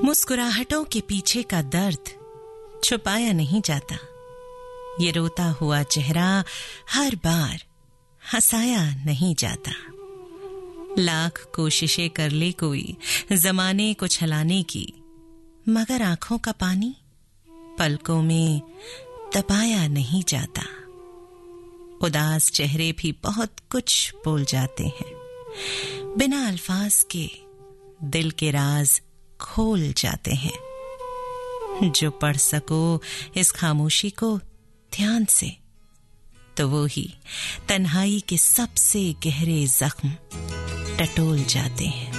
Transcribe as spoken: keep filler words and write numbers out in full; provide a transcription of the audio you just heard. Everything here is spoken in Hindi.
मुस्कुराहटों के पीछे का दर्द छुपाया नहीं जाता। ये रोता हुआ चेहरा हर बार हंसाया नहीं जाता। लाख कोशिशें कर ले कोई जमाने को छलाने की, मगर आंखों का पानी पलकों में दबाया नहीं जाता। उदास चेहरे भी बहुत कुछ बोल जाते हैं, बिना अल्फाज के दिल के राज खोल जाते हैं। जो पढ़ सको इस खामोशी को ध्यान से, तो वो ही तन्हाई के सबसे गहरे जख्म टटोल जाते हैं।